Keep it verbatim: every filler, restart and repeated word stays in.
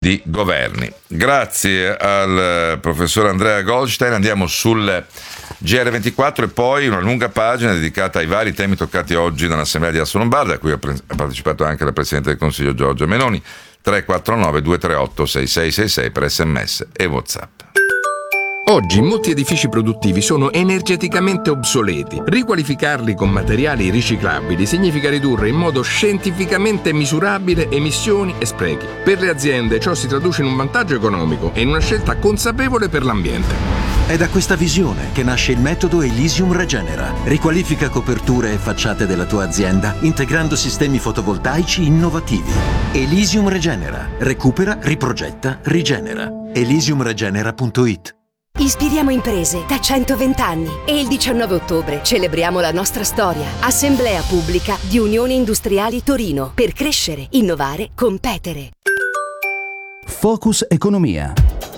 di governi. Grazie al professor Andrea Goldstein. Andiamo sul G R ventiquattro e poi una lunga pagina dedicata ai vari temi toccati oggi nell'Assemblea di Asso Lombarda, a cui ha partecipato anche la Presidente del Consiglio Giorgia Meloni. Tre quattro nove due tre otto sei sei sei sei per sms e WhatsApp. Oggi molti edifici produttivi sono energeticamente obsoleti. Riqualificarli con materiali riciclabili significa ridurre in modo scientificamente misurabile emissioni e sprechi. Per le aziende ciò si traduce in un vantaggio economico e in una scelta consapevole per l'ambiente. È da questa visione che nasce il metodo Elysium Regenera. Riqualifica coperture e facciate della tua azienda integrando sistemi fotovoltaici innovativi. Elysium Regenera. Recupera, riprogetta, rigenera. elysium regenera punto it. Ispiriamo imprese da centoventi anni e il diciannove ottobre celebriamo la nostra storia. Assemblea pubblica di Unioni Industriali Torino per crescere, innovare, competere. Focus Economia.